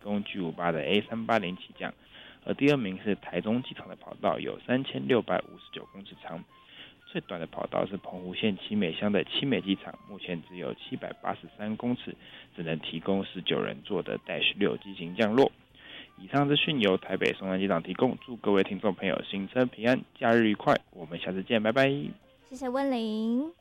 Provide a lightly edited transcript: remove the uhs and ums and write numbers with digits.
供G58的 A380起降，而第二名是台中机场的跑道，有3659公尺长。最短的跑道是澎湖县七美乡的七美机场，目前只有783公尺，只能提供19人座的 -6 机型降落。以上资讯由台北松山机场提供，祝各位听众朋友行车平安，假日愉快，我们下次见，拜拜。 谢谢温玲。